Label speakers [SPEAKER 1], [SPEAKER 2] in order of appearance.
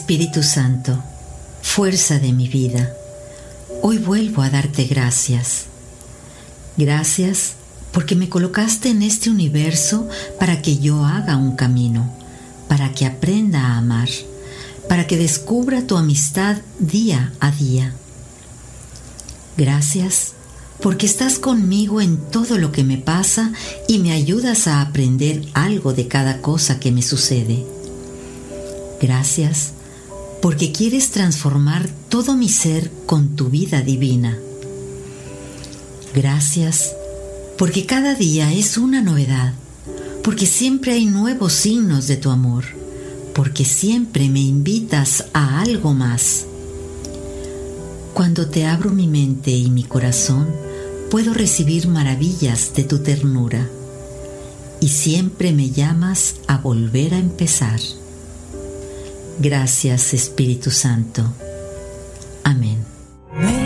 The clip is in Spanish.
[SPEAKER 1] Espíritu Santo, fuerza de mi vida, hoy vuelvo a darte gracias. Gracias porque me colocaste en este universo para que yo haga un camino, para que aprenda a amar, para que descubra tu amistad día a día. Gracias porque estás conmigo en todo lo que me pasa y me ayudas a aprender algo de cada cosa que me sucede. Gracias porque quieres transformar todo mi ser con tu vida divina. Gracias porque cada día es una novedad, porque siempre hay nuevos signos de tu amor, porque siempre me invitas a algo más. Cuando te abro mi mente y mi corazón, puedo recibir maravillas de tu ternura, y siempre me llamas a volver a empezar. Gracias, Espíritu Santo. Amén.